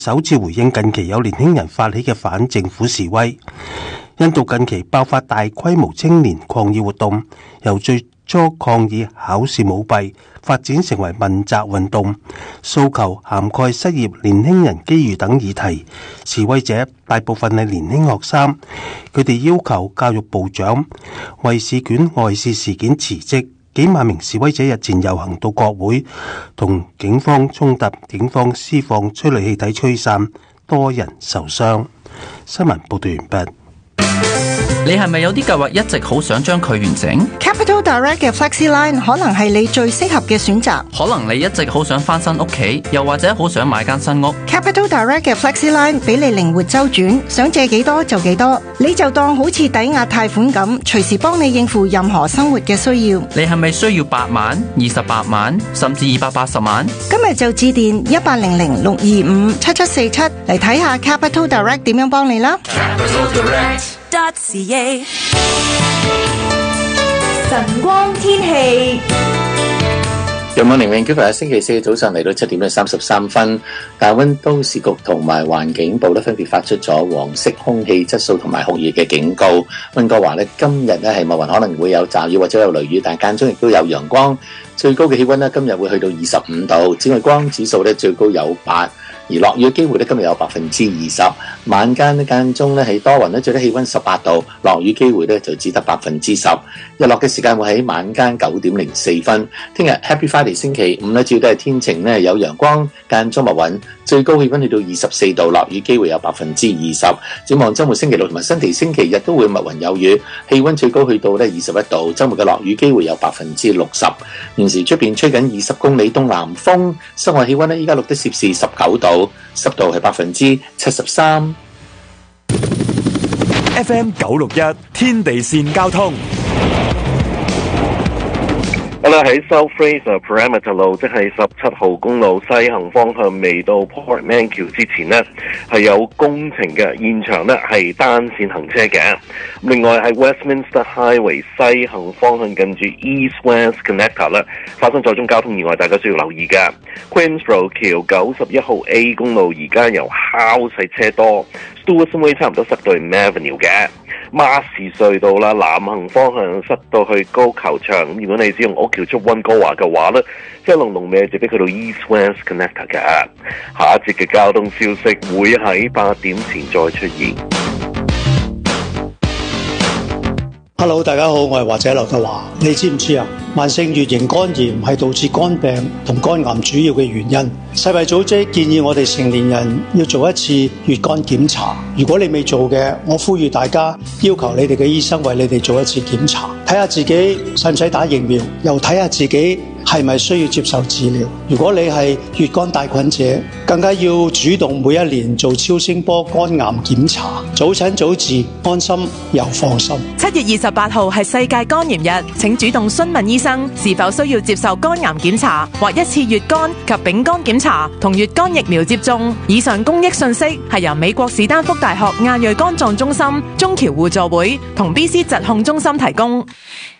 首次回應近期有年輕人發起嘅反政府示威。印度近期爆發大規模青年抗議活動，由最初抗議考試舞弊發展成為問責運動，訴求涵蓋失業、年輕人機遇等議題。示威者大部分係年輕學生，佢哋要求教育部長為試卷外泄事件辭職。幾萬名示威者日前遊行到國會，同警方衝突，警方施放催淚氣體驅散，多人受傷。新聞報道完畢。 你係咪有啲計劃一直好想將佢完成？ Capital Direct 嘅 FlexiLine 可能係你最適合嘅選擇。 可能你一直好想翻新屋企，又或者好想買間新屋。 Capital Direct 嘅 FlexiLine 俾你靈活周轉，想借幾多就幾多，你就當好似抵押貸款咁，隨時幫你應付任何生活嘅需要。 你係咪需要8萬、28萬，甚至280萬？ 今日就致電1800-625-7747嚟睇下 Capital Direct 點樣幫你啦。 CA 晨光天氣。 今晚凌晨星期四早上嚟到7點33分，大溫都市局同埋環境部分別發出咗黃色空氣質素同埋酷熱嘅警告。溫哥華今日係密雲，可能會有驟雨或者有雷雨，但間中亦都有陽光。最高嘅氣溫今日會去到25度，紫外光指數最高有8。而落雨嘅機會今日有20%，晚間間中喺多雲最低氣溫18度，落雨機會就只得10%。日落嘅時間會喺晚間9點04分。聽日 Happy Friday 星期五主要都係天晴有陽光，間中密雲，最高氣溫去到24度，落雨機會有20%。展望周末星期六同埋新地星期日都會密雲有雨，氣溫最高去到21度，周末嘅落雨機會有60%。現時出邊吹緊20公里東南風，室外氣溫依家錄得攝氏19度。濕度係73%。 FM 961天地線交通。 好啦，喺 South Fraser Perimeter 路，即係17號公路西行方向，未到 Portman 橋之前呢，係有工程嘅，現場呢係單線行車嘅。另外喺 Westminster Highway 西行方向近住 East West Connector 呢，發生咗宗交通意外，大家需要留意嘅。Queens Road 橋91號 A 公路而家由敲細車多 ，Stewart Way 差唔多塞到去 Avenue 嘅。馬士隧道啦，南行方向塞到去高球場。如果你只用屋橋出溫哥華嘅話呢，即係龍尾就俾佢到 East West Connector 嘅。下一節嘅交通消息會喺8點前再出現。 Hello， 大家好，我係華仔劉德華。你知唔知啊？慢性乙型肝炎係導致肝病同肝癌主要嘅原因。世衛組織建議我哋成年人要做一次乙肝檢查。如果你未做嘅，我呼籲大家要求你哋嘅醫生為你哋做一次檢查，睇下自己使唔使打疫苗，又睇下自己係咪需要接受治療。如果你係乙肝帶菌者，更加要主動每一年做超聲波肝癌檢查，早診早治，安心又放心。 7月28號係世界肝炎日，請主動詢問醫生是否需要接受肝癌檢查或一次乙肝及丙肝檢查同乙肝疫苗接種。以上公益信息係由美國史丹福大學亞裔肝臟中心、中僑互助會同 BC 疾控中心提供。